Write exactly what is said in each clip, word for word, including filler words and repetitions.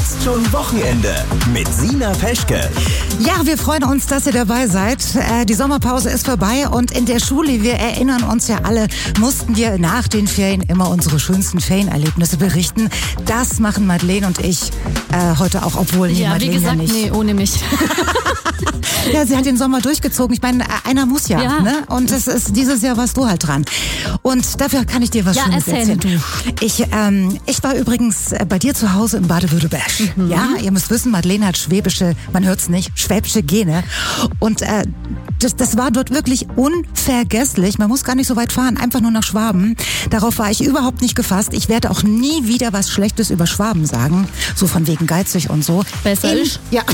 Jetzt schon Wochenende mit Sina Peschke. Ja, wir freuen uns, dass ihr dabei seid. Die Sommerpause ist vorbei und in der Schule, wir erinnern uns ja alle, mussten wir nach den Ferien immer unsere schönsten Ferienerlebnisse berichten. Das machen Madeleine und ich äh, heute auch, obwohl ja, Madeleine wie gesagt, ja nicht. nee, ohne mich. Ja, sie hat den Sommer durchgezogen. Ich meine, einer muss ja, ja. ne? Und es ist dieses Jahr warst du halt dran. Und dafür kann ich dir was ja, Schönes erzähl erzählen. Du. Ich, ähm, ich war übrigens bei dir zu Hause im Baden-Württemberg. Mhm. Ja, ihr müsst wissen, Madeleine hat schwäbische, man hört's nicht, schwäbische Gene. Und äh, das, das war dort wirklich unvergesslich. Man muss gar nicht so weit fahren, einfach nur nach Schwaben. Darauf war ich überhaupt nicht gefasst. Ich werde auch nie wieder was Schlechtes über Schwaben sagen. So von wegen geizig und so. Besser In, ist? Ja.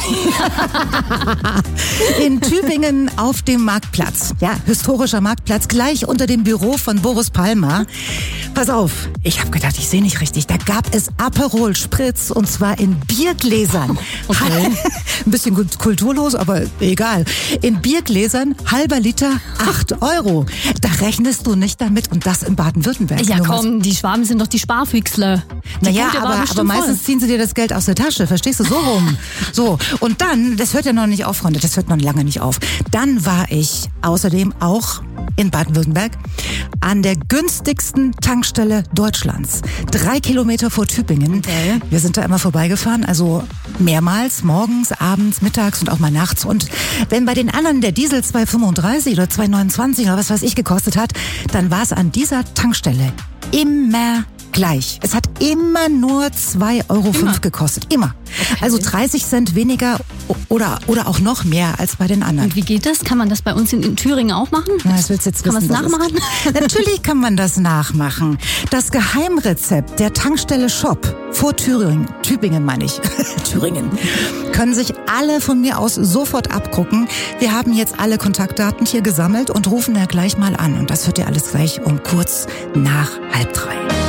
In Tübingen auf dem Marktplatz. Ja, historischer Marktplatz, gleich unter dem Büro von Boris Palmer. Pass auf, ich habe gedacht, ich sehe nicht richtig. Da gab es Aperol Spritz und zwar in Biergläsern. Okay. Ein bisschen kulturlos, aber egal. In Biergläsern, halber Liter, acht Euro. Da rechnest du nicht damit und das in Baden-Württemberg. Ja komm, die Schwaben sind doch die Sparfüchsler. Die naja, Gute war aber, bestimmt aber meistens voll. ziehen sie dir das Geld aus der Tasche, verstehst du, so rum. So, und dann, das hört ja noch nicht auf, Freunde, das hört noch lange nicht auf. Dann war ich außerdem auch in Baden-Württemberg an der günstigsten Tankstelle Deutschlands. Drei Kilometer vor Tübingen. Okay. Wir sind da immer vorbeigefahren, also mehrmals, morgens, abends, mittags und auch mal nachts. Und wenn bei den anderen der Diesel zwei fünfunddreißig oder zwei neunundzwanzig oder was weiß ich gekostet hat, dann war es an dieser Tankstelle immer gleich. Es hat immer nur zwei Euro fünf gekostet. Immer. Okay. Also dreißig Cent weniger oder, oder auch noch mehr als bei den anderen. Und wie geht das? Kann man das bei uns in, in Thüringen auch machen? Na, das willst du jetzt kann man wissen, es nachmachen? Ist. Natürlich kann man das nachmachen. Das Geheimrezept der Tankstelle Shop vor Thüringen, Tübingen meine ich, Thüringen, können sich alle von mir aus sofort abgucken. Wir haben jetzt alle Kontaktdaten hier gesammelt und rufen da gleich mal an. Und das hört ihr alles gleich um kurz nach halb drei.